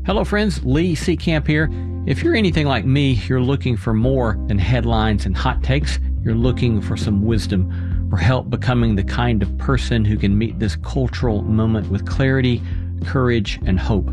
Hello friends, Lee Seecamp here. If you're anything like me, you're looking for more than headlines and hot takes. You're looking for some wisdom or help becoming the kind of person who can meet this cultural moment with clarity, courage, and hope.